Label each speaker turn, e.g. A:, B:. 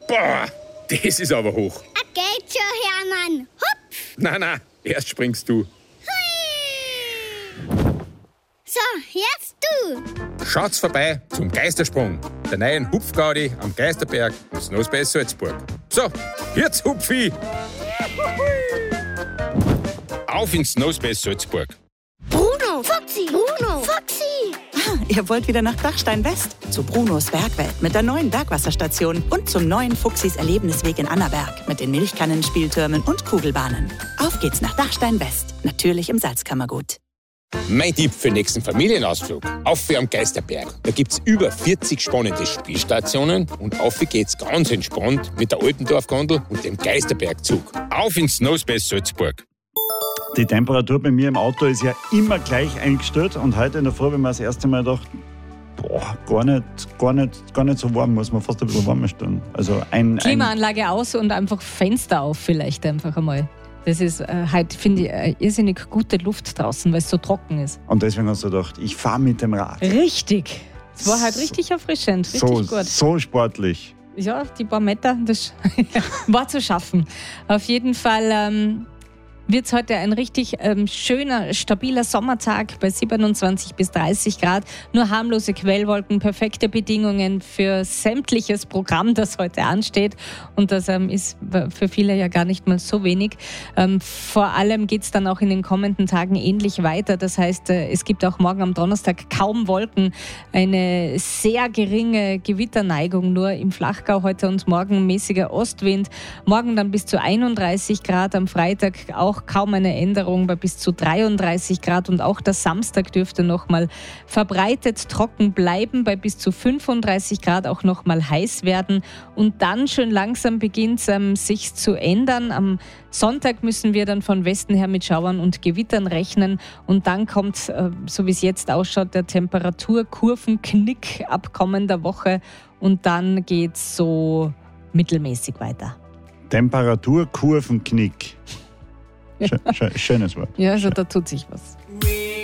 A: Boah, das ist aber hoch.
B: Geht schon, Hermann. Hupf.
A: Na, erst springst du.
B: Hui. So, jetzt du.
A: Schaut's vorbei zum Geistersprung, der neuen Hupfgaudi am Geisterberg im Snowspace Salzburg. So, jetzt Hupfi! Auf ins Snowspace Salzburg.
B: Bruno, Foxy, Bruno, Foxy.
C: Ihr wollt wieder nach Dachstein West? Zu Brunos Bergwelt mit der neuen Bergwasserstation und zum neuen Fuchsis Erlebnisweg in Annaberg mit den Milchkannen, Spieltürmen und Kugelbahnen. Auf geht's nach Dachstein West, natürlich im Salzkammergut.
A: Mein Tipp für den nächsten Familienausflug. Auf am Geisterberg. Da gibt's über 40 spannende Spielstationen und auf geht's ganz entspannt mit der Altendorf-Gondel und dem Geisterbergzug. Auf ins Snowspace Salzburg.
D: Die Temperatur bei mir im Auto ist ja immer gleich eingestellt und heute in der Früh, wenn man das erste Mal gedacht, gar nicht so warm, muss man fast ein bisschen warmer stellen. Also
E: Klimaanlage aus und einfach Fenster auf vielleicht einfach einmal. Das ist heute, finde ich, eine irrsinnig gute Luft draußen, weil es so trocken ist.
D: Und deswegen hast du gedacht, ich fahre mit dem Rad.
E: Richtig. Es war halt richtig erfrischend, richtig gut.
D: So sportlich.
E: Ja, die paar Meter, das war zu schaffen. Auf jeden Fall wird es heute ein richtig schöner, stabiler Sommertag bei 27 bis 30 Grad. Nur harmlose Quellwolken, perfekte Bedingungen für sämtliches Programm, das heute ansteht. Und das ist für viele ja gar nicht mal so wenig. Vor allem geht es dann auch in den kommenden Tagen ähnlich weiter. Das heißt, es gibt auch morgen am Donnerstag kaum Wolken. Eine sehr geringe Gewitterneigung nur im Flachgau heute und morgen, mäßiger Ostwind. Morgen dann bis zu 31 Grad, am Freitag auch kaum eine Änderung bei bis zu 33 Grad und auch der Samstag dürfte nochmal verbreitet trocken bleiben, bei bis zu 35 Grad auch nochmal heiß werden und dann schön langsam beginnt es sich zu ändern. Am Sonntag müssen wir dann von Westen her mit Schauern und Gewittern rechnen und dann kommt, so wie es jetzt ausschaut, der Temperaturkurvenknick ab kommender Woche und dann geht es so mittelmäßig weiter.
D: Temperaturkurvenknick. Schönes Wort.
E: Ja, also da tut sich was.